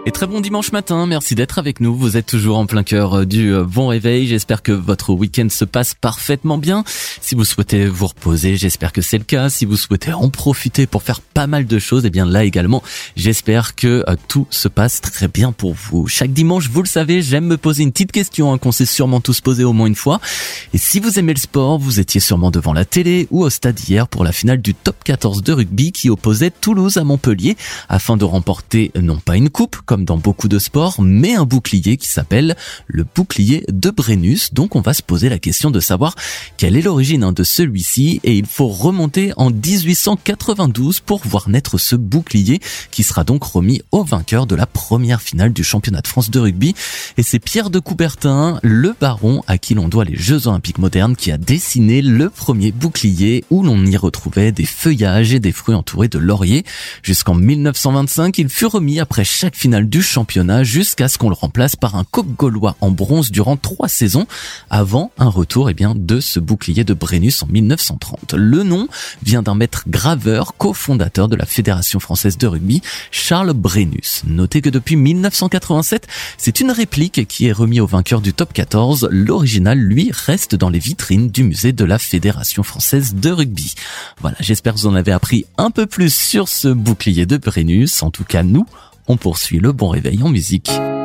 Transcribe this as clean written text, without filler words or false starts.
Et très bon dimanche matin, merci d'être avec nous. Vous êtes toujours en plein cœur du bon réveil. J'espère que votre week-end se passe parfaitement bien. Si vous souhaitez vous reposer, j'espère que c'est le cas. Si vous souhaitez en profiter pour faire pas mal de choses, eh bien là également, j'espère que tout se passe très bien pour vous. Chaque dimanche, vous le savez, j'aime me poser une petite question qu'on s'est sûrement tous posé au moins une fois. Et si vous aimez le sport, vous étiez sûrement devant la télé ou au stade hier pour la finale du top 14 de rugby qui opposait Toulouse à Montpellier afin de remporter non pas une coupe, comme dans beaucoup de sports, mais un bouclier qui s'appelle le bouclier de Brennus. Donc on va se poser la question de savoir quelle est l'origine de celui-ci, et il faut remonter en 1892 pour voir naître ce bouclier qui sera donc remis au vainqueur de la première finale du championnat de France de rugby. Et c'est Pierre de Coubertin, le baron à qui l'on doit les Jeux Olympiques modernes, qui a dessiné le premier bouclier où l'on y retrouvait des feuillages et des fruits entourés de lauriers. Jusqu'en 1925, il fut remis après chaque finale du championnat jusqu'à ce qu'on le remplace par un coq gaulois en bronze durant 3 saisons avant un retour de ce bouclier de Brennus en 1930. Le nom vient d'un maître graveur cofondateur de la Fédération française de rugby, Charles Brennus. Notez que depuis 1987, c'est une réplique qui est remise au vainqueur du top 14. L'original, lui, reste dans les vitrines du musée de la Fédération française de rugby. Voilà, j'espère que vous en avez appris un peu plus sur ce bouclier de Brennus. En tout cas, nous, on poursuit le bon réveil en musique.